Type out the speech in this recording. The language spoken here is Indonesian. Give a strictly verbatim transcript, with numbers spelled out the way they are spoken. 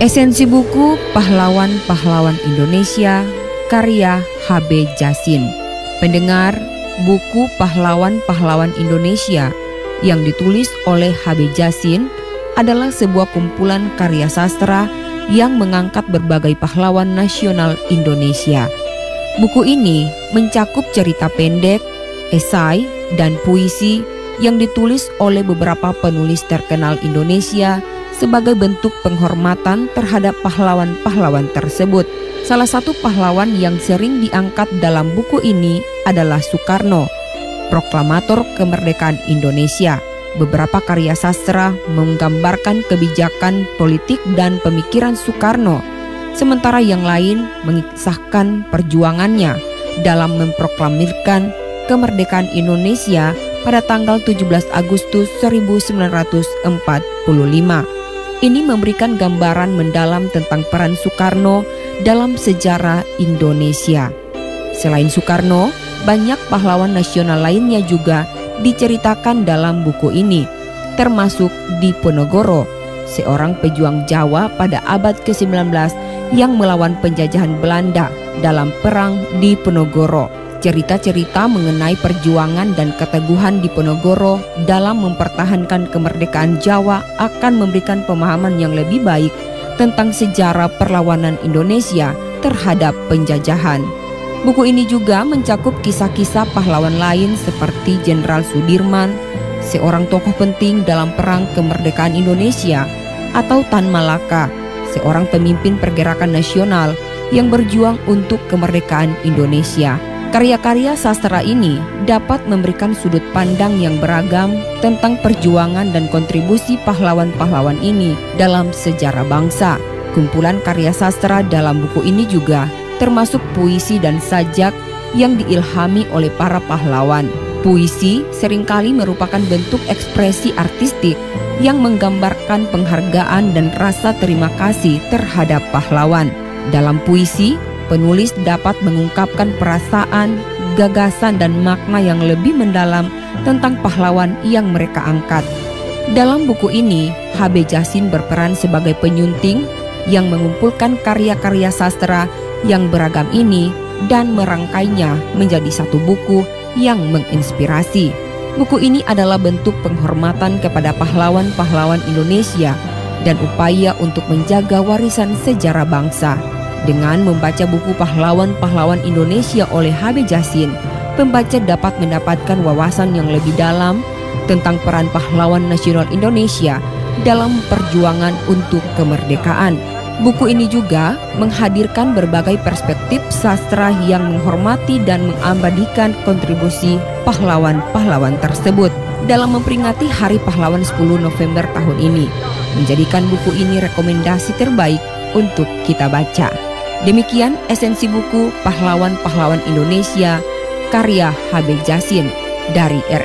Esensi buku Pahlawan-Pahlawan Indonesia karya H B Jassin. Pendengar, buku Pahlawan-Pahlawan Indonesia yang ditulis oleh H B Jassin adalah sebuah kumpulan karya sastra yang mengangkat berbagai pahlawan nasional Indonesia. Buku ini mencakup cerita pendek, esai, dan puisi yang ditulis oleh beberapa penulis terkenal Indonesia sebagai bentuk penghormatan terhadap pahlawan-pahlawan tersebut. Salah satu pahlawan yang sering diangkat dalam buku ini adalah Soekarno, proklamator kemerdekaan Indonesia. Beberapa karya sastra menggambarkan kebijakan politik dan pemikiran Soekarno, sementara yang lain mengisahkan perjuangannya dalam memproklamirkan kemerdekaan Indonesia pada tanggal tujuh belas Agustus seribu sembilan ratus empat puluh lima. Ini memberikan gambaran mendalam tentang peran Soekarno dalam sejarah Indonesia. Selain Soekarno, banyak pahlawan nasional lainnya juga diceritakan dalam buku ini, termasuk Diponegoro, seorang pejuang Jawa pada abad ke sembilan belas yang melawan penjajahan Belanda dalam Perang Diponegoro. Cerita-cerita mengenai perjuangan dan keteguhan Diponegoro dalam mempertahankan kemerdekaan Jawa akan memberikan pemahaman yang lebih baik tentang sejarah perlawanan Indonesia terhadap penjajahan. Buku ini juga mencakup kisah-kisah pahlawan lain seperti Jenderal Sudirman, seorang tokoh penting dalam perang kemerdekaan Indonesia, atau Tan Malaka, seorang pemimpin pergerakan nasional yang berjuang untuk kemerdekaan Indonesia. Karya-karya sastra ini dapat memberikan sudut pandang yang beragam tentang perjuangan dan kontribusi pahlawan-pahlawan ini dalam sejarah bangsa. Kumpulan karya sastra dalam buku ini juga termasuk puisi dan sajak yang diilhami oleh para pahlawan. Puisi seringkali merupakan bentuk ekspresi artistik yang menggambarkan penghargaan dan rasa terima kasih terhadap pahlawan. Dalam puisi, penulis dapat mengungkapkan perasaan, gagasan, dan makna yang lebih mendalam tentang pahlawan yang mereka angkat. Dalam buku ini, H B Jassin berperan sebagai penyunting yang mengumpulkan karya-karya sastra yang beragam ini dan merangkainya menjadi satu buku yang menginspirasi. Buku ini adalah bentuk penghormatan kepada pahlawan-pahlawan Indonesia dan upaya untuk menjaga warisan sejarah bangsa. Dengan membaca buku Pahlawan-Pahlawan Indonesia oleh H B Jassin, pembaca dapat mendapatkan wawasan yang lebih dalam tentang peran pahlawan nasional Indonesia dalam perjuangan untuk kemerdekaan. Buku ini juga menghadirkan berbagai perspektif sastra yang menghormati dan mengabadikan kontribusi pahlawan-pahlawan tersebut dalam memperingati Hari Pahlawan sepuluh November tahun ini, menjadikan buku ini rekomendasi terbaik untuk kita baca. Demikian esensi buku Pahlawan-Pahlawan Indonesia karya H B Jassin dari R